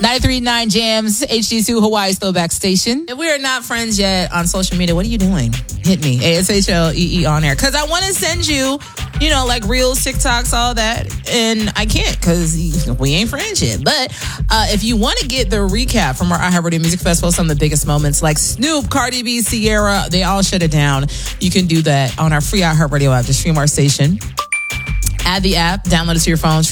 93.9 Jams, HD2 Hawaii's throwback station. If we are not friends yet on social media, what are you doing? Hit me. ASHLEE on air. Because I want to send you, like Reels, TikToks, all that. And I can't because we ain't friends yet. But if you want to get the recap from our iHeartRadio Music Festival, some of the biggest moments like Snoop, Cardi B, Sierra, they all shut it down. You can do that on our free iHeartRadio app to stream our station. Add the app, download it to your phone.